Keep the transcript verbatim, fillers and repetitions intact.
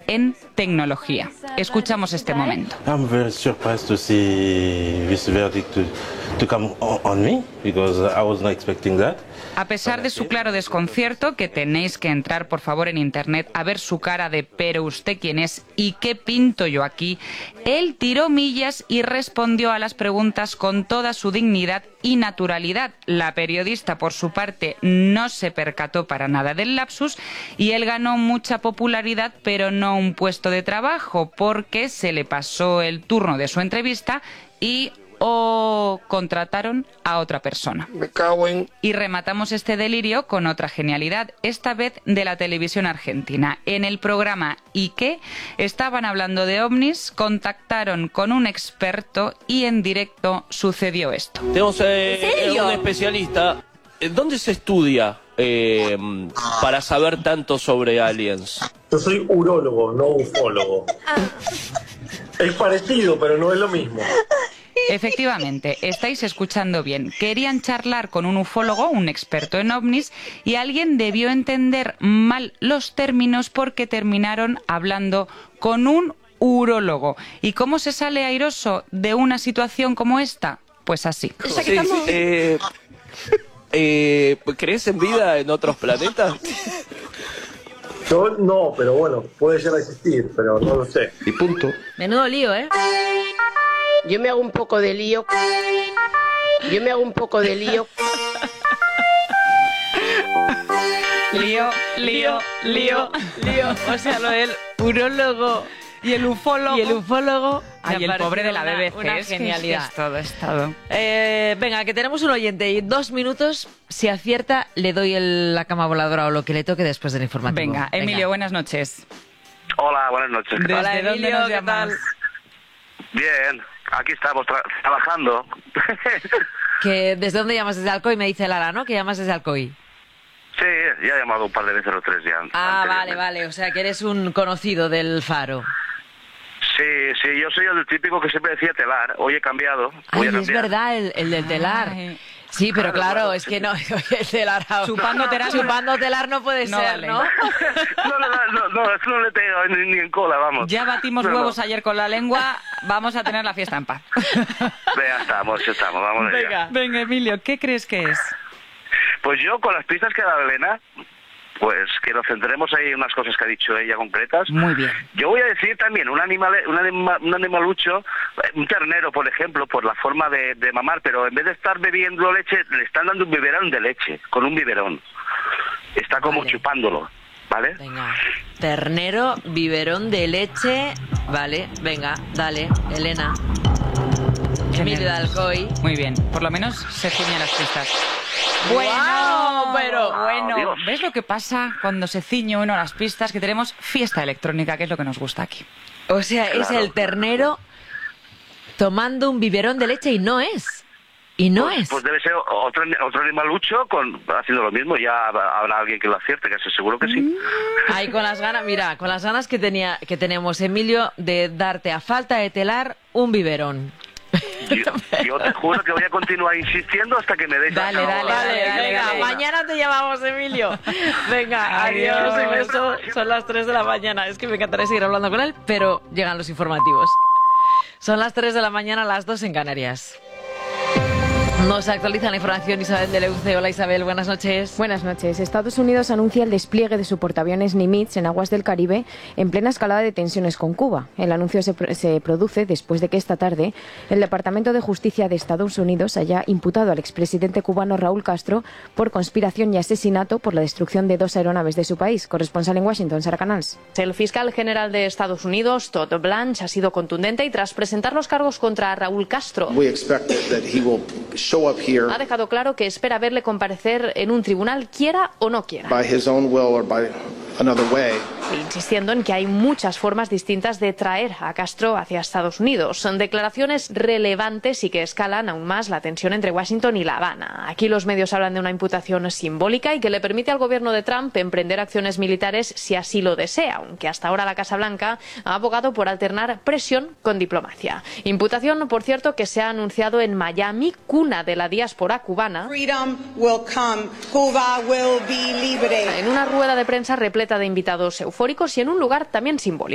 en tecnología. Escuchamos este momento. I'm very surprised to see this verdict to, to come on me because I was not expecting that. A pesar de su claro desconcierto, que tenéis que entrar por favor en internet a ver su cara de ¿pero usted quién es y qué pinto yo aquí?, él tiró millas y respondió a las preguntas con toda su dignidad y naturalidad. La periodista, por su parte, no se percató para nada del lapsus y él ganó mucha popularidad, pero no un puesto de trabajo, porque se le pasó el turno de su entrevista y o contrataron a otra persona. Me cago en... Y rematamos este delirio con otra genialidad, esta vez de la televisión argentina. En el programa ¿Y qué? Estaban hablando de ovnis, contactaron con un experto y en directo sucedió esto. Tenemos eh, un especialista. ¿Dónde se estudia eh, para saber tanto sobre aliens? Yo soy urólogo, no ufólogo. Es parecido, pero no es lo mismo. Efectivamente, estáis escuchando bien. Querían charlar con un ufólogo, un experto en ovnis, y alguien debió entender mal los términos porque terminaron hablando con un urólogo. ¿Y cómo se sale airoso de una situación como esta? Pues así. Sí, sí, eh, eh, ¿crees en vida en otros planetas? Yo no, pero bueno, puede llegar a existir, pero no lo sé. Y punto. Menudo lío, ¿eh? Yo me hago un poco de lío. Yo me hago un poco de lío. Lío, lío, lío, lío. O sea, lo del urólogo y el ufólogo. y el ufólogo. Ay, el pobre de la B B C. Una es que genialidad. Es todo, es todo. Eh, venga, que tenemos un oyente y dos minutos. Si acierta, le doy el- la cama voladora o lo que le toque después del informativo. Venga, Emilio, buenas noches. Hola, buenas noches. ¿Qué tal? Hola, ¿Desde dónde Emilio, nos ¿qué llamas? tal? Bien, aquí estamos tra- trabajando. Que ¿desde dónde llamas? Desde Alcoy, me dice Lara, ¿no? Que llamas desde Alcoy. Sí, ya he llamado un par de veces o tres ya. Ah, vale, anteriormente. vale. O sea, que eres un conocido del Faro. Sí, sí, yo soy el típico que siempre decía telar. Hoy he cambiado. Voy Ay, a es cambiar. verdad, el, el del telar. Ay. Sí, pero Claro, claro, claro. es que no, el telar... Chupando telar- Chupando telar no puede No ser, vale. ¿no? no, no, no, no, eso no le tengo ni, ni en cola, vamos. Ya batimos No, no. huevos ayer con la lengua, vamos a tener la fiesta en paz. Ya estamos, ya estamos, vamos allá. Venga. Venga, Emilio, ¿qué crees que es? Pues yo, con las pistas que ha dado Elena, pues que nos centremos ahí en unas cosas que ha dicho ella concretas. Muy bien. Yo voy a decir también un animal, un, anima, un animalucho, eh, un ternero, por ejemplo, por la forma de, de mamar, pero en vez de estar bebiendo leche, le están dando un biberón de leche, con un biberón. Está como Vale. chupándolo, ¿vale? Venga. Ternero, biberón de leche. Vale, venga, dale, Elena. Emilio de Alcoy. Muy bien, por lo menos se ciñen las pistas. Guau, pero bueno, Dios. ¿ves lo que pasa cuando se ciñe uno a las pistas? Que tenemos fiesta electrónica, que es lo que nos gusta aquí. O sea, es Claro. el ternero tomando un biberón de leche y no es. Y no pues, es. pues debe ser otro, otro animalucho con, haciendo lo mismo. Ya habrá alguien que lo acierte, que estoy seguro que sí. Ahí con las ganas, mira, con las ganas que tenía, que tenemos, Emilio, de darte a falta de telar un biberón. Yo, yo te juro que voy a continuar insistiendo hasta que me deis Dale, la- dale, Vale, dale, venga, dale. mañana te llamamos, Emilio. Venga, adiós, Adiós. un beso. Son las tres de la mañana. Es que me encantaría seguir hablando con él, pero llegan los informativos. Son las tres de la mañana, las dos en Canarias. Nos actualiza la información Isabel de Leuce. Hola Isabel, buenas noches. Buenas noches. Estados Unidos anuncia el despliegue de su portaaviones Nimitz en aguas del Caribe en plena escalada de tensiones con Cuba. El anuncio se, pr- se produce después de que esta tarde el Departamento de Justicia de Estados Unidos haya imputado al expresidente cubano Raúl Castro por conspiración y asesinato por la destrucción de dos aeronaves de su país. Corresponsal en Washington, Sara Canals. El fiscal general de Estados Unidos, Todd Blanche, ha sido contundente y tras presentar los cargos contra Raúl Castro, ha dejado claro que espera verle comparecer en un tribunal, quiera o no quiera, insistiendo en que hay muchas formas distintas de traer a Castro hacia Estados Unidos. Son declaraciones relevantes y que escalan aún más la tensión entre Washington y La Habana. Aquí los medios hablan de una imputación simbólica y que le permite al gobierno de Trump emprender acciones militares si así lo desea, aunque hasta ahora la Casa Blanca ha abogado por alternar presión con diplomacia. Imputación, por cierto, que se ha anunciado en Miami, cuna de la diáspora cubana, en una rueda de prensa repleta de invitados eufóricos y en un lugar también simbólico.